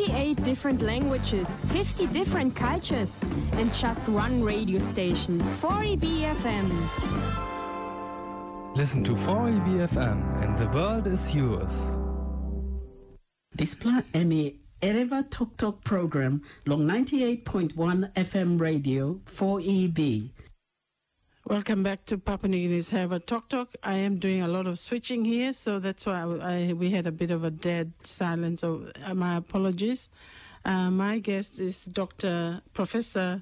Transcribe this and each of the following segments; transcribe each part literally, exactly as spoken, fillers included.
thirty-eight different languages, fifty different cultures, and just one radio station, four E B F M. Listen to four E B F M and the world is yours. Displa Emi Ereva Tok Tok program long ninety-eight point one F M radio four E B. Welcome back to Papua New Guinea's Hereva Tok Tok. I am doing a lot of switching here, so that's why I, I, we had a bit of a dead silence. So uh, my apologies. Uh, my guest is Doctor Professor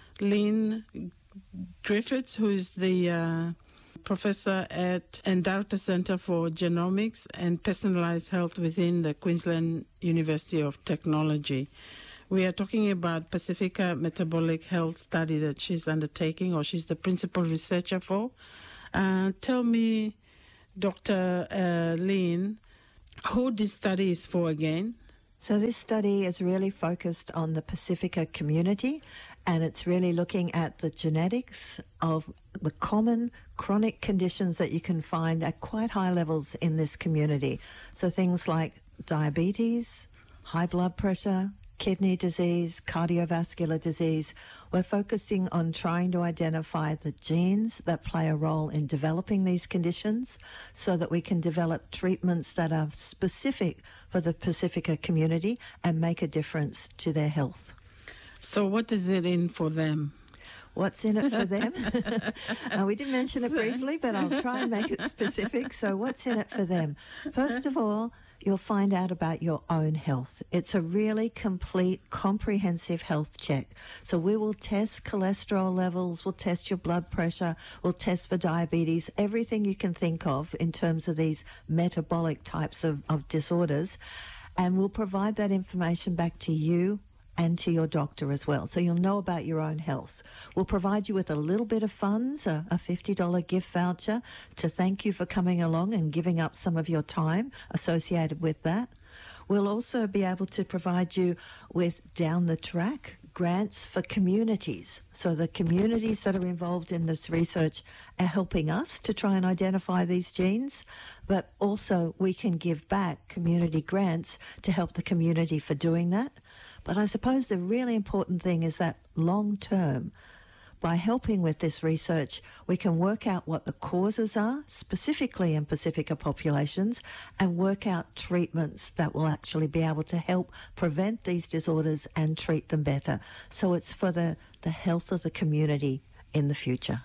Lynn Griffiths, who is the uh, professor at and Director Centre for Genomics and Personalised Health within the Queensland University of Technology. We are talking about Pacifica Metabolic Health Study that she's undertaking, or she's the principal researcher for. Uh, tell me, Doctor Uh, Lynn, who this study is for again? So this study is really focused on the Pacifica community, and it's really looking at the genetics of the common chronic conditions that you can find at quite high levels in this community. So things like diabetes, high blood pressure, kidney disease, cardiovascular disease. We're focusing on trying to identify the genes that play a role in developing these conditions so that we can develop treatments that are specific for the Pacifica community and make a difference to their health. So what is it in for them? What's in it for them? uh, we did mention it briefly, but I'll try and make it specific. So what's in it for them? First of all, you'll find out about your own health. It's a really complete, comprehensive health check. So we will test cholesterol levels, we'll test your blood pressure, we'll test for diabetes, everything you can think of in terms of these metabolic types of, of disorders. And we'll provide that information back to you and to your doctor as well. So you'll know about your own health. We'll provide you with a little bit of funds, a, a fifty dollars gift voucher to thank you for coming along and giving up some of your time associated with that. We'll also be able to provide you with down the track grants for communities. So the communities that are involved in this research are helping us to try and identify these genes, but also we can give back community grants to help the community for doing that. But I suppose the really important thing is that long term, by helping with this research, we can work out what the causes are, specifically in Pacifica populations, and work out treatments that will actually be able to help prevent these disorders and treat them better. So it's for the, the health of the community in the future.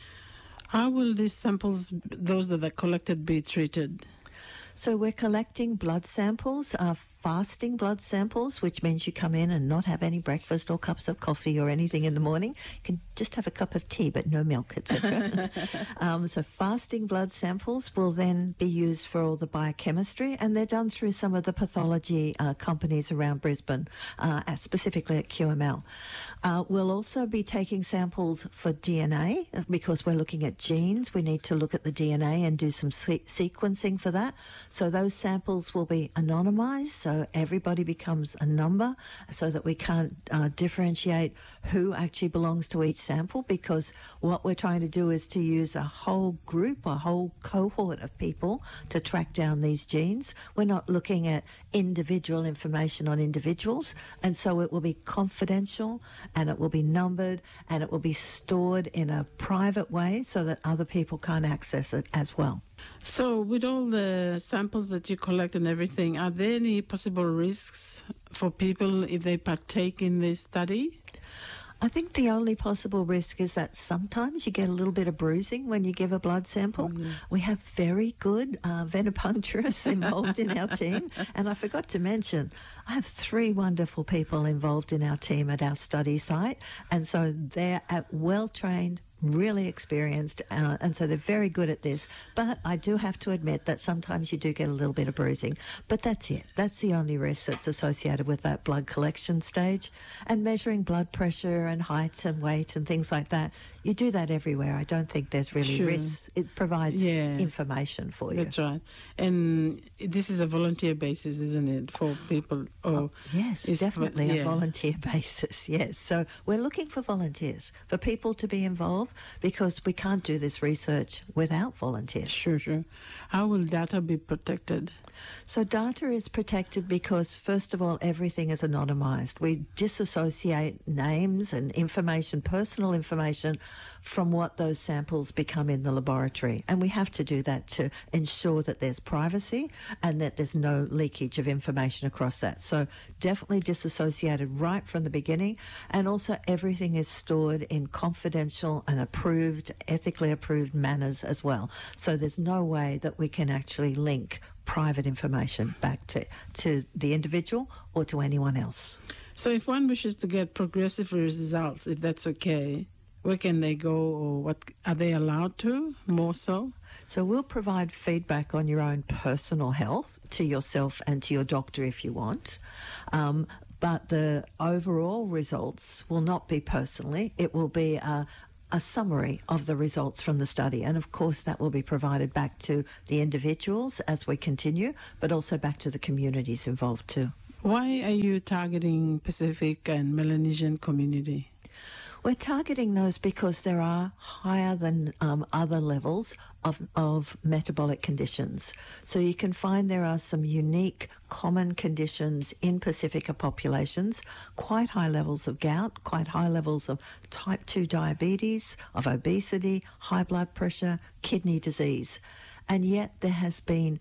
How will these samples, those that are collected, be treated? So we're collecting blood samples, uh, fasting blood samples, which means you come in and not have any breakfast or cups of coffee or anything in the morning. You can just have a cup of tea, but no milk, et cetera. um, so fasting blood samples will then be used for all the biochemistry, and they're done through some of the pathology uh, companies around Brisbane, uh, specifically at Q M L. Uh, we'll also be taking samples for D N A because we're looking at genes. We need to look at the D N A and do some se- sequencing for that. So those samples will be anonymized, so everybody becomes a number so that we can't uh, differentiate who actually belongs to each sample, because what we're trying to do is to use a whole group, a whole cohort of people to track down these genes. We're not looking at individual information on individuals, and so it will be confidential and it will be numbered and it will be stored in a private way so that other people can't access it as well. So with all the samples that you collect and everything, are there any possible risks for people if they partake in this study? I think the only possible risk is that sometimes you get a little bit of bruising when you give a blood sample. Mm-hmm. We have very good uh, venipuncturists involved in our team. And I forgot to mention, I have three wonderful people involved in our team at our study site. And so they're at well-trained, really experienced, uh, and so they're very good at this. But I do have to admit that sometimes you do get a little bit of bruising. But that's it. That's the only risk that's associated with that blood collection stage. And measuring blood pressure and height and weight and things like that, you do that everywhere. I don't think there's really Sure. risks. It provides Yeah. information for you. That's right. And this is a volunteer basis, isn't it, for people? Or Oh, yes, is definitely for- a yeah. volunteer basis, yes. So we're looking for volunteers, for people to be involved, because we can't do this research without volunteers. Sure, sure. How will data be protected? So data is protected because, first of all, everything is anonymised. We disassociate names and information, personal information, from what those samples become in the laboratory. And we have to do that to ensure that there's privacy and that there's no leakage of information across that. So definitely disassociated right from the beginning. And also everything is stored in confidential and approved, ethically approved manners as well. So there's no way that we can actually link private information back to, to the individual or to anyone else. So if one wishes to get progressive results, if that's okay, where can they go, or what are they allowed to, more so? So we'll provide feedback on your own personal health to yourself and to your doctor if you want. Um, but the overall results will not be personally. It will be a, a summary of the results from the study. And of course, that will be provided back to the individuals as we continue, but also back to the communities involved too. Why are you targeting Pacific and Melanesian community? We're targeting those because there are higher than um, other levels of, of metabolic conditions. So you can find there are some unique common conditions in Pacifica populations, quite high levels of gout, quite high levels of type two diabetes, of obesity, high blood pressure, kidney disease. And yet there has been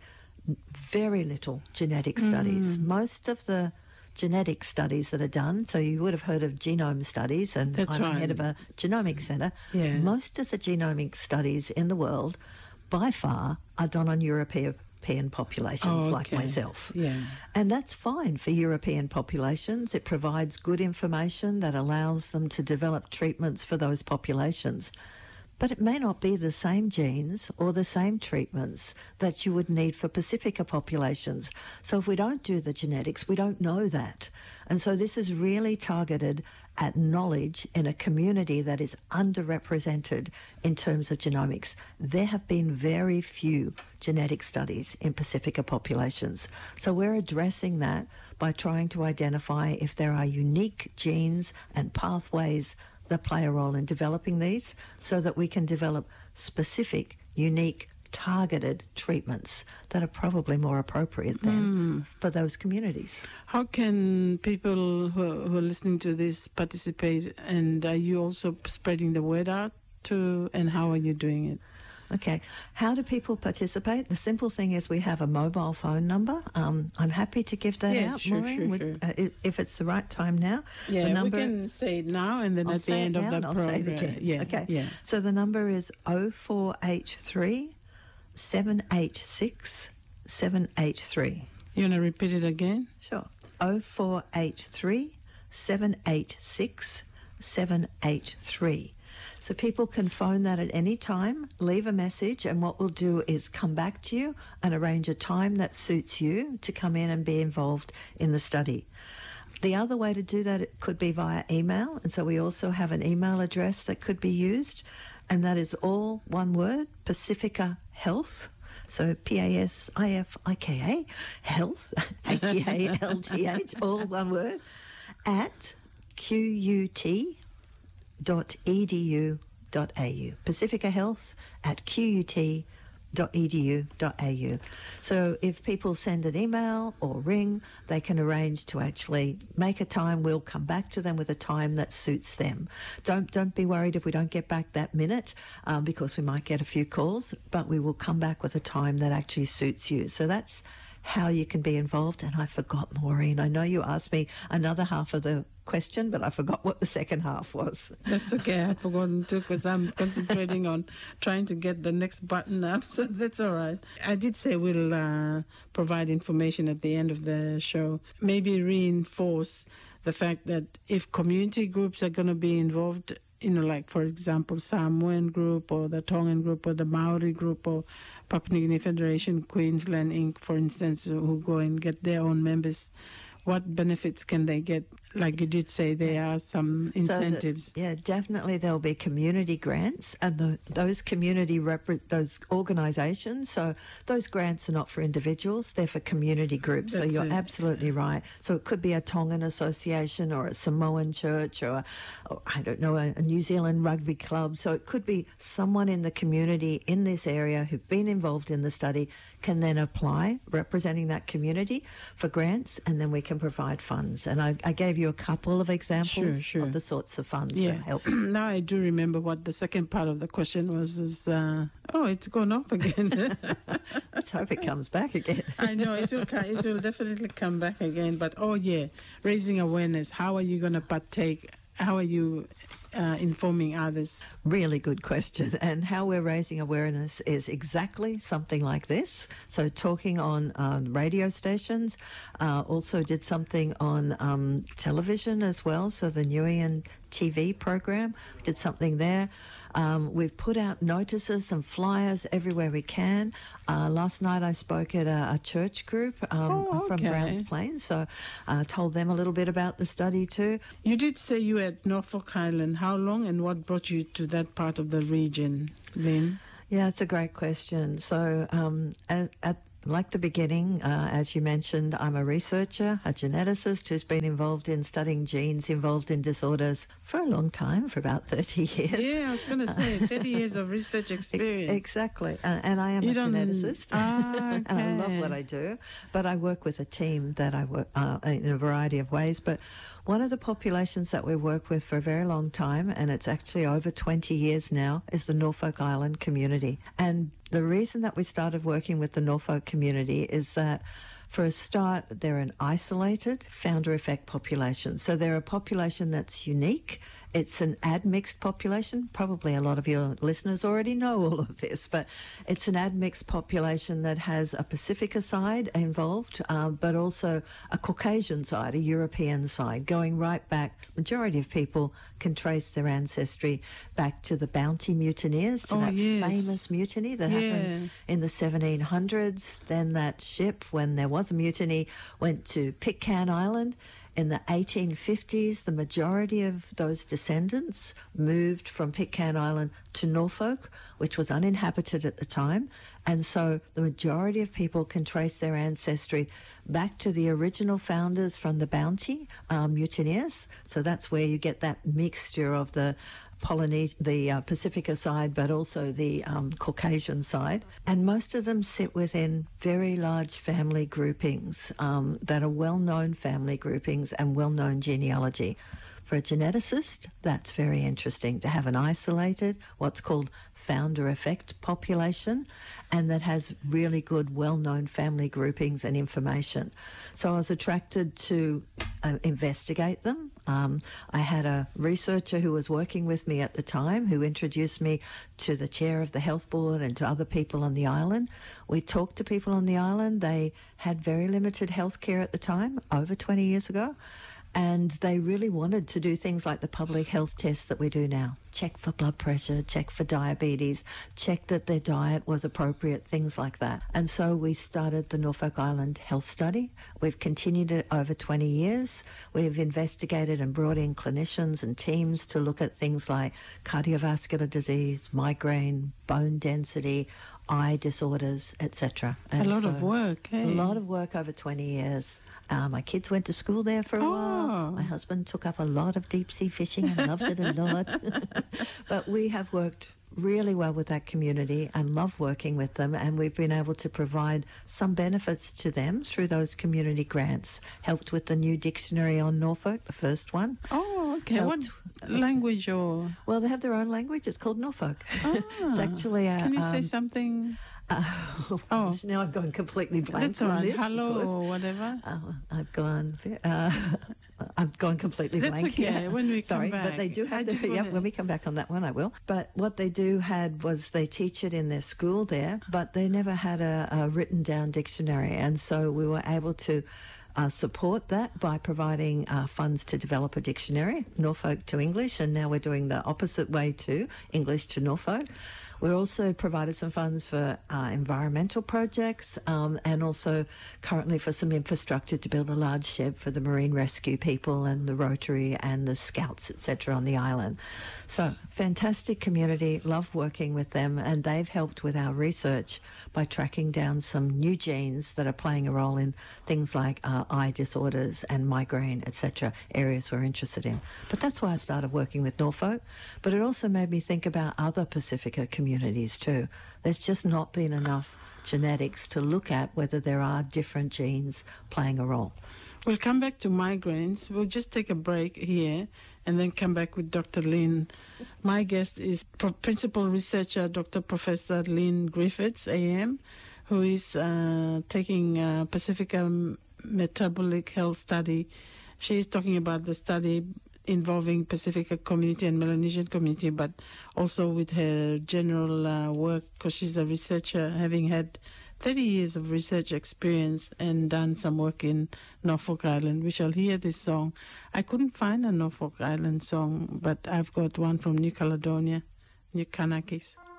very little genetic studies. Mm. Most of the genetic studies that are done, so you would have heard of genome studies, and That's I'm right. head of a genomic centre. Yeah. Most of the genomic studies in the world, by far, are done on European populations Oh, like okay. myself. Yeah. And that's fine for European populations. It provides good information that allows them to develop treatments for those populations. But it may not be the same genes or the same treatments that you would need for Pacifica populations. So if we don't do the genetics, we don't know that. And so this is really targeted at knowledge in a community that is underrepresented in terms of genomics. There have been very few genetic studies in Pacifica populations. So we're addressing that by trying to identify if there are unique genes and pathways that play a role in developing these, so that we can develop specific, unique, targeted treatments that are probably more appropriate then mm. for those communities. How can people who are, who are listening to this participate, and are you also spreading the word out to, and how are you doing it? Okay. How do people participate? The simple thing is we have a mobile phone number. Um, I'm happy to give that yeah, out, sure, Maureen, sure, with, sure. Uh, if, if it's the right time now. Yeah, the number, we can say it now and then I'll at the say end it of now the and I'll program. say it again. Yeah, okay. Yeah. So the number is oh four eight three, seven eight six, seven eight three. You want to repeat it again? Sure. oh four eight three, seven eight six, seven eight three. So people can phone that at any time, leave a message, and what we'll do is come back to you and arrange a time that suits you to come in and be involved in the study. The other way to do that, it could be via email, and so we also have an email address that could be used, and that is all one word, Pacifica Health. So P A S I F I K A, health, H E A L T H, all one word, at Q U T dot E D U dot A U. Pacifica Health at Q U T dot E D U dot A U. So if people send an email or ring, they can arrange to actually make a time. We'll come back to them with a time that suits them. Don't don't be worried if we don't get back that minute, um, because we might get a few calls, but we will come back with a time that actually suits you. So that's how you can be involved. And I forgot, Maureen, I know you asked me another half of the question, but I forgot what the second half was. That's okay. I've forgotten too, because I'm concentrating on trying to get the next button up, so that's all right. I did say we'll uh, provide information at the end of the show. Maybe reinforce the fact that if community groups are going to be involved, you know, like, for example, Samoan group or the Tongan group or the Maori group or Papua New Guinea Federation, Queensland Incorporated, for instance, who go and get their own members, what benefits can they get? Like you did say, there are some incentives. So the, yeah, definitely there'll be community grants, and the, those community repre- those organisations. So those grants are not for individuals; they're for community groups. That's so you're it. absolutely right. So it could be a Tongan association or a Samoan church or, or I don't know, a, a New Zealand rugby club. So it could be someone in the community in this area who've been involved in the study can then apply representing that community for grants, and then we can provide funds. And I, I gave you a couple of examples Sure, sure. of the sorts of funds Yeah. that help. Now I do remember what the second part of the question was. Is uh, oh, it's gone off again. Let's hope it comes back again. I know it will. co- It will definitely come back again. But oh yeah, raising awareness. How are you going to partake? How are you uh, informing others? Really good question. And how we're raising awareness is exactly something like this. So talking on uh, radio stations, uh, also did something on um, television as well. So the Nguyen T V program, we did something there. Um, we've put out notices and flyers everywhere we can. Uh, last night I spoke at a, a church group um, Oh, from okay. Browns Plains, so I uh, told them a little bit about the study too. You did say you were at Norfolk Island. How long and what brought you to that part of the region, Lynn? Yeah, it's a great question. So um, at, at like the beginning, uh, as you mentioned, I'm a researcher, a geneticist who's been involved in studying genes involved in disorders for a long time, for about thirty years. Yeah, I was going to say thirty years of research experience. Exactly. Uh, and I am You a don't- geneticist. Ah, And I love okay. what I do. But I work with a team that I work uh, in a variety of ways. But one of the populations that we work with for a very long time, and it's actually over twenty years now, is the Norfolk Island community. And the reason that we started working with the Norfolk community is that, for a start, they're an isolated founder effect population. So they're a population that's unique. It's an admixed population. Probably a lot of your listeners already know all of this, but it's an admixed population that has a Pacifica side involved, uh, but also a Caucasian side, a European side, going right back. Majority of people can trace their ancestry back to the Bounty mutineers, to Oh, that yes. famous mutiny that Yeah. happened in the seventeen hundreds. Then that ship, when there was a mutiny, went to Pitcairn Island. In the eighteen fifties, the majority of those descendants moved from Pitcairn Island to Norfolk, which was uninhabited at the time. And so the majority of people can trace their ancestry back to the original founders from the Bounty um, mutineers. So that's where you get that mixture of the Polynesia, the uh, Pacifica side, but also the um, Caucasian side. And most of them sit within very large family groupings um, that are well-known family groupings and well-known genealogy. For a geneticist, that's very interesting to have an isolated, what's called founder effect population, and that has really good, well-known family groupings and information. So I was attracted to uh, investigate them. Um, I had a researcher who was working with me at the time who introduced me to the chair of the health board and to other people on the island. We talked to people on the island. They had very limited health care at the time, over twenty years ago. And they really wanted to do things like the public health tests that we do now. Check for blood pressure, check for diabetes, check that their diet was appropriate, things like that. And so we started the Norfolk Island Health Study. We've continued it over twenty years. We've investigated and brought in clinicians and teams to look at things like cardiovascular disease, migraine, bone density, eye disorders, et cetera. A lot of work, A eh? lot of work over twenty years. Uh, my kids went to school there for a Oh. while. My husband took up a lot of deep sea fishing and loved it a lot. But we have worked really well with that community and love working with them, and we've been able to provide some benefits to them through those community grants. Helped with the new dictionary on Norfolk, the first one. Oh, okay. What Helped- language or... Well, they have their own language. It's called Norfolk. It's Ah. actually a... Can you say um, something? uh, oh, Oh. gosh, now I've gone completely blank That's all on right. this. Hello because- or whatever. Oh, I've gone. Uh, I've gone completely That's blank. okay, when we come Sorry, back. but they do I have. just The, yeah, wanna- when we come back on that one, I will. But what they do had was they teach it in their school there, but they never had a, a written down dictionary, and so we were able to. Uh, support that by providing uh, funds to develop a dictionary, Norfolk to English, and now we're doing the opposite way too, English to Norfolk. We also provided some funds for uh, environmental projects um, and also currently for some infrastructure to build a large shed for the marine rescue people and the Rotary and the Scouts, et cetera on the island. So fantastic community, love working with them, and they've helped with our research by tracking down some new genes that are playing a role in things like uh, eye disorders and migraine, et cetera, areas we're interested in. But that's why I started working with Norfolk. But it also made me think about other Pacifica communities too. There's just not been enough genetics to look at whether there are different genes playing a role. We'll come back to migraines. We'll just take a break here and then come back with Doctor Lynn. My guest is pro- Principal Researcher Doctor Professor Lynn Griffiths, A M, who is uh, taking uh, Pacifica Metabolic Health Study. She is talking about the study involving Pacifica community and Melanesian community, but also with her general uh, work, because she's a researcher, having had thirty years of research experience and done some work in Norfolk Island. We shall hear this song. I couldn't find a Norfolk Island song, but I've got one from New Caledonia, New Kanakis.